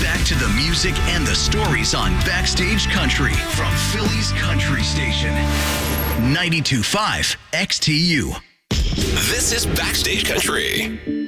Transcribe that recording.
Back to the music and the stories on Backstage Country from Philly's Country Station. 92.5 XTU. This is Backstage Country.